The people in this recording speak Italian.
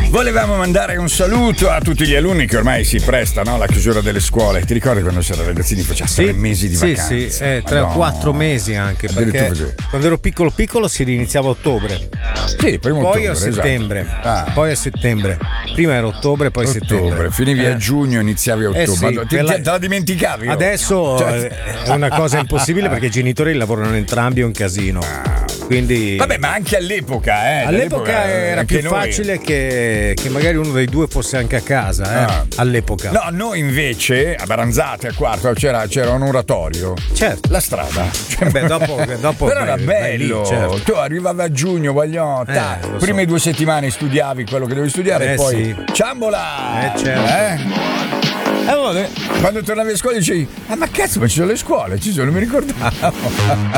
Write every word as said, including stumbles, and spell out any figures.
Volevamo mandare un saluto a tutti gli alunni che ormai si prestano alla chiusura delle scuole. Ti ricordi quando c'era ragazzini faceva sì, tre mesi di sì, vacanze? Sì, sì, eh, tre o quattro mesi anche, perché quando ero piccolo piccolo si riniziava a ottobre. Sì, primo poi ottobre, a settembre. Esatto. Ah. Poi a settembre. Prima era ottobre, poi ottobre, settembre. Finivi eh. a giugno, iniziavi a ottobre. Eh sì, Ma ti, quella... te la dimenticavi? Io? Adesso cioè... è una cosa impossibile perché i genitori lavorano entrambi, è un casino. Quindi vabbè, ma anche all'epoca, eh. All'epoca era più noi... facile che, che magari uno dei due fosse anche a casa, eh. Ah. All'epoca. No, noi invece a Baranzate a quarto c'era, c'era un oratorio. Certo. La strada. Cioè, beh, dopo, dopo però era bello. Lì, certo. Tu arrivavi a giugno, voglio. Eh, ta, prime so. due settimane studiavi quello che dovevi studiare eh, e poi sì. ciambola! Eh, certo. Eh? Eh, quando tornavi a scuola dicevi: ah, ma cazzo, ma ci sono le scuole, ci sono, non mi ricordavo.